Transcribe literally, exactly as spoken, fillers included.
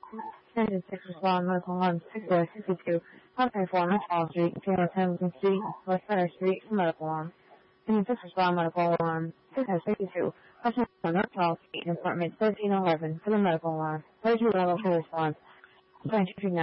Extended six one, Medical Line six zero six two, one three four North Wall Street, Taylor Hamilton Street, West Center Street, Medical Line. And six one, Medical Line six zero six two, West North Wall Street, Apartment thirteen eleven for the Medical Line. Where's your level for response? Thank you.